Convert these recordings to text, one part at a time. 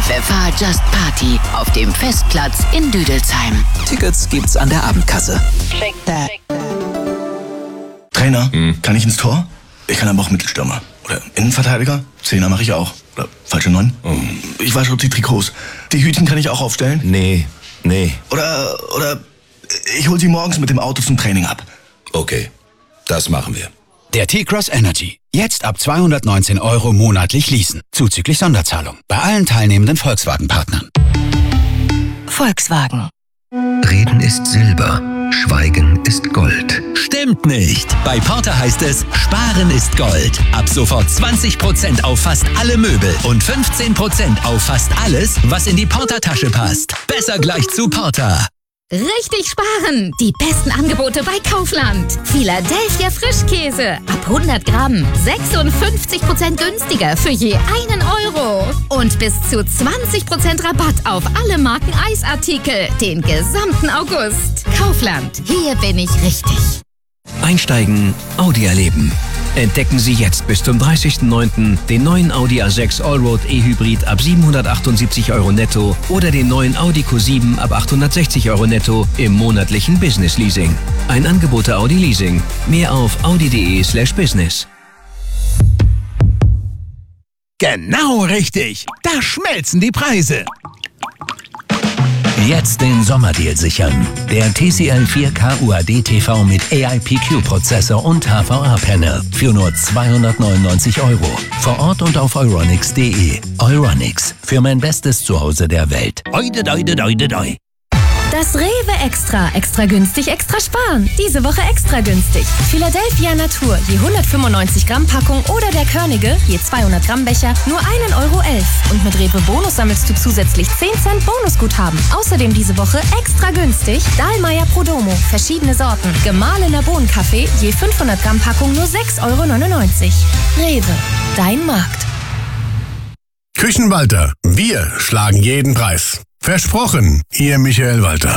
FFH Just Party auf dem Festplatz in Düdelsheim. Tickets gibt's an der Abendkasse. Check that. Trainer, kann ich ins Tor? Ich kann aber auch Mittelstürmer. Oder Innenverteidiger? Zehner mache ich auch. Oder falsche 9? Ich wasche die Trikots. Die Hütchen kann ich auch aufstellen? Nee. Oder ich hol sie morgens mit dem Auto zum Training ab. Okay, das machen wir. Der T-Cross Energy. Jetzt ab 219 € monatlich leasen. Zuzüglich Sonderzahlung. Bei allen teilnehmenden Volkswagen-Partnern. Volkswagen. Reden ist Silber, Schweigen ist Gold. Stimmt nicht. Bei Porter heißt es, Sparen ist Gold. Ab sofort 20% auf fast alle Möbel und 15% auf fast alles, was in die Porter-Tasche passt. Besser gleich zu Porter. Richtig sparen! Die besten Angebote bei Kaufland. Philadelphia Frischkäse. Ab 100 Gramm. 56% günstiger für je 1 €. Und bis zu 20% Rabatt auf alle Marken Eisartikel. Den gesamten August. Kaufland. Hier bin ich richtig. Einsteigen, Audi erleben. Entdecken Sie jetzt bis zum 30.09. den neuen Audi A6 Allroad E-Hybrid ab 778 € netto oder den neuen Audi Q7 ab 860 € netto im monatlichen Business Leasing. Ein Angebot der Audi Leasing. Mehr auf audi.de/business. Genau richtig. Da schmelzen die Preise. Jetzt den Sommerdeal sichern. Der TCL 4K UHD TV mit AIPQ-Prozessor und HVA-Panel für nur 299 €. Vor Ort und auf euronics.de. Euronics, für mein bestes Zuhause der Welt. Doi. Das Rewe Extra. Extra günstig, extra sparen. Diese Woche extra günstig. Philadelphia Natur, je 195 Gramm Packung oder der Körnige, je 200 Gramm Becher, nur 1,11 €. Und mit Rewe Bonus sammelst du zusätzlich 10 Cent Bonusguthaben. Außerdem diese Woche extra günstig Dahlmeier Prodomo, verschiedene Sorten. Gemahlener Bohnenkaffee, je 500 Gramm Packung nur 6,99 €. Rewe, dein Markt. Küchenwalter, wir schlagen jeden Preis. Versprochen, Ihr Michael Walter.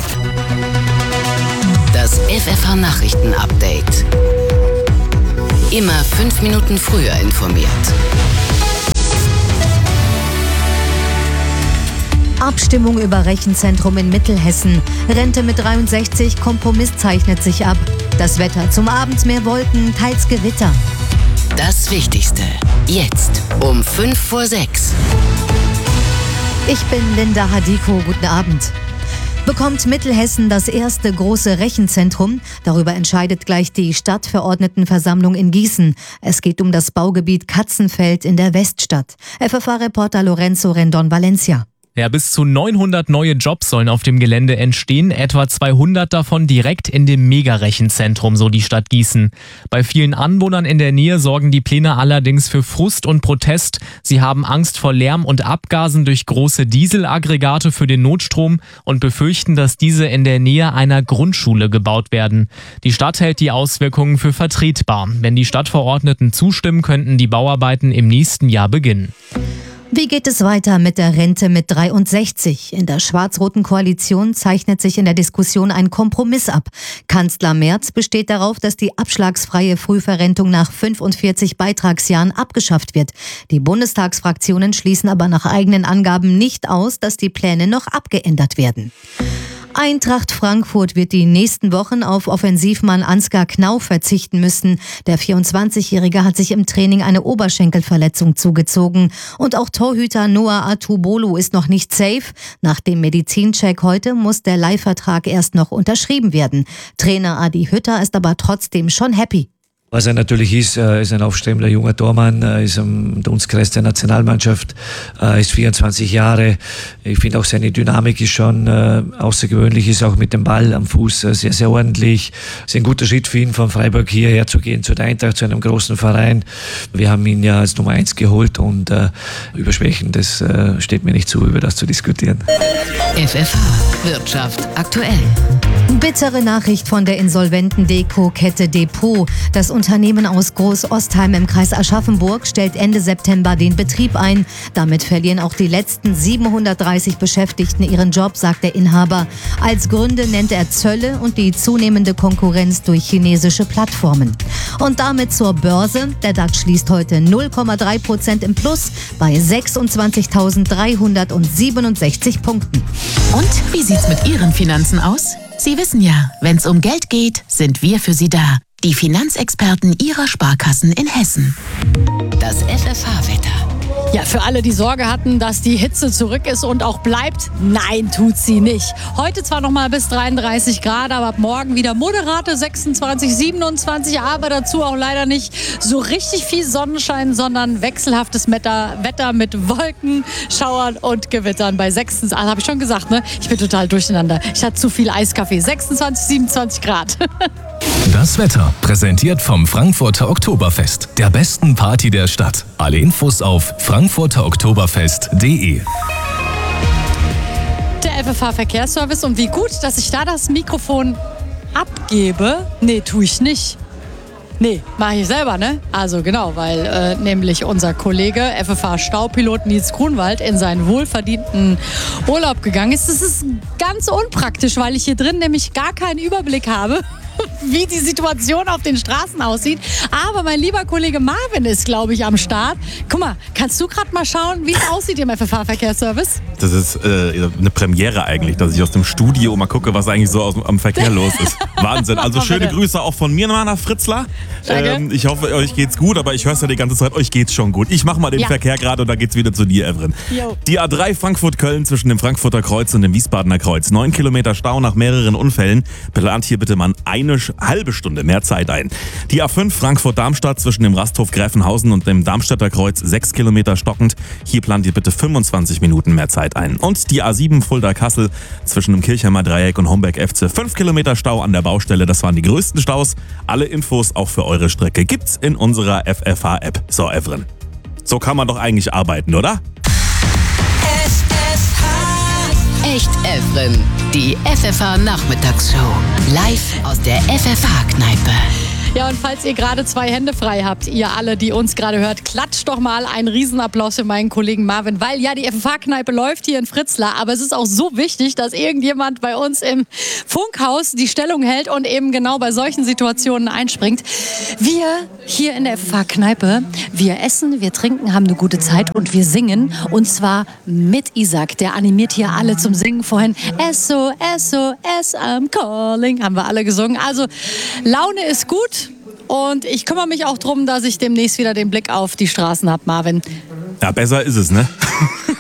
Das FFH Nachrichten-Update. Immer 5 Minuten früher informiert. Abstimmung über Rechenzentrum in Mittelhessen. Rente mit 63, Kompromiss zeichnet sich ab. Das Wetter: zum Abend mehr Wolken, teils Gewitter. Das Wichtigste. Jetzt um 5 vor 6. Ich bin Linda Hadiko, guten Abend. Bekommt Mittelhessen das erste große Rechenzentrum? Darüber entscheidet gleich die Stadtverordnetenversammlung in Gießen. Es geht um das Baugebiet Katzenfeld in der Weststadt. FFH-Reporter Lorenzo Rendon Valencia. Ja, bis zu 900 neue Jobs sollen auf dem Gelände entstehen, etwa 200 davon direkt in dem Megarechenzentrum, so die Stadt Gießen. Bei vielen Anwohnern in der Nähe sorgen die Pläne allerdings für Frust und Protest. Sie haben Angst vor Lärm und Abgasen durch große Dieselaggregate für den Notstrom und befürchten, dass diese in der Nähe einer Grundschule gebaut werden. Die Stadt hält die Auswirkungen für vertretbar. Wenn die Stadtverordneten zustimmen, könnten die Bauarbeiten im nächsten Jahr beginnen. Wie geht es weiter mit der Rente mit 63? In der schwarz-roten Koalition zeichnet sich in der Diskussion ein Kompromiss ab. Kanzler Merz besteht darauf, dass die abschlagsfreie Frühverrentung nach 45 Beitragsjahren abgeschafft wird. Die Bundestagsfraktionen schließen aber nach eigenen Angaben nicht aus, dass die Pläne noch abgeändert werden. Eintracht Frankfurt wird die nächsten Wochen auf Offensivmann Ansgar Knauf verzichten müssen. Der 24-Jährige hat sich im Training eine Oberschenkelverletzung zugezogen. Und auch Torhüter Noah Atubolu ist noch nicht safe. Nach dem Medizincheck heute muss der Leihvertrag erst noch unterschrieben werden. Trainer Adi Hütter ist aber trotzdem schon happy. Was er natürlich ist ein aufstrebender junger Tormann, ist im Dunstkreis der Nationalmannschaft, ist 24 Jahre. Ich finde auch seine Dynamik ist schon außergewöhnlich, ist auch mit dem Ball am Fuß sehr, sehr ordentlich. Ist ein guter Schritt für ihn, von Freiburg hierher zu gehen, zu der Eintracht, zu einem großen Verein. Wir haben ihn ja als Nummer 1 geholt und über Schwächen, das steht mir nicht zu, über das zu diskutieren. FFH Wirtschaft aktuell. Bittere Nachricht von der insolventen Deko-Kette Depot. Das Unternehmen aus Groß-Ostheim im Kreis Aschaffenburg stellt Ende September den Betrieb ein. Damit verlieren auch die letzten 730 Beschäftigten ihren Job, sagt der Inhaber. Als Gründe nennt er Zölle und die zunehmende Konkurrenz durch chinesische Plattformen. Und damit zur Börse. Der DAX schließt heute 0,3% im Plus bei 26.367 Punkten. Und wie sieht's mit Ihren Finanzen aus? Sie wissen ja, wenn's um Geld geht, sind wir für Sie da. Die Finanzexperten Ihrer Sparkassen in Hessen. Das FFH-Wetter. Ja, für alle, die Sorge hatten, dass die Hitze zurück ist und auch bleibt, nein, tut sie nicht. Heute zwar noch mal bis 33 Grad, aber ab morgen wieder moderate 26, 27, aber dazu auch leider nicht so richtig viel Sonnenschein, sondern wechselhaftes Wetter mit Wolken, Schauern und Gewittern bei 26, habe ich schon gesagt, ne? Ich bin total durcheinander. Ich hatte zu viel Eiskaffee. 26, 27 Grad. Das Wetter präsentiert vom Frankfurter Oktoberfest, der besten Party der Stadt. Alle Infos auf frankfurteroktoberfest.de. Der FFH-Verkehrsservice, und wie gut, dass ich da das Mikrofon abgebe. Nee, tue ich nicht. Nee, mache ich selber, ne? Also genau, weil nämlich unser Kollege, FFH-Staupilot Nils Grunwald, in seinen wohlverdienten Urlaub gegangen ist. Das ist ganz unpraktisch, weil ich hier drin nämlich gar keinen Überblick habe, wie die Situation auf den Straßen aussieht. Aber mein lieber Kollege Marvin ist, glaube ich, am Start. Guck mal, kannst du gerade mal schauen, wie es aussieht im FFH-Verkehrsservice? Das ist eine Premiere eigentlich, dass ich aus dem Studio mal gucke, was eigentlich so am Verkehr los ist. Wahnsinn. Also schöne Grüße auch von mir, Herr Fritzler. Ich hoffe, euch geht's gut, aber ich höre es ja die ganze Zeit, euch geht's schon gut. Ich mache mal den Verkehr gerade und dann geht's wieder zu dir, Evren. Die A3 Frankfurt-Köln zwischen dem Frankfurter Kreuz und dem Wiesbadener Kreuz. 9 Kilometer Stau nach mehreren Unfällen. Plant hier bitte mal eine halbe Stunde mehr Zeit ein. Die A5 Frankfurt-Darmstadt zwischen dem Rasthof Gräfenhausen und dem Darmstädter Kreuz 6 Kilometer stockend. Hier plant ihr bitte 25 Minuten mehr Zeit ein. Und die A7 Fulda-Kassel zwischen dem Kirchheimer Dreieck und Homberg-Efze. 5 Kilometer Stau an der Baustelle. Das waren die größten Staus. Alle Infos auch für eure Strecke gibt's in unserer FFH-App. So, Evren. So kann man doch eigentlich arbeiten, oder? Echt Evren, die FFH-Nachmittagsshow. Live aus der FFH-Kneipe. Ja, und falls ihr gerade 2 Hände frei habt, ihr alle, die uns gerade hört, klatscht doch mal einen Riesenapplaus für meinen Kollegen Marvin, weil ja, die FFH-Kneipe läuft hier in Fritzlar, aber es ist auch so wichtig, dass irgendjemand bei uns im Funkhaus die Stellung hält und eben genau bei solchen Situationen einspringt. Wir hier in der FFH-Kneipe, wir essen, wir trinken, haben eine gute Zeit und wir singen, und zwar mit Isaac, der animiert hier alle zum Singen vorhin. SOS, I'm calling, haben wir alle gesungen. Also Laune ist gut. Und ich kümmere mich auch darum, dass ich demnächst wieder den Blick auf die Straßen habe, Marvin. Ja, besser ist es, ne?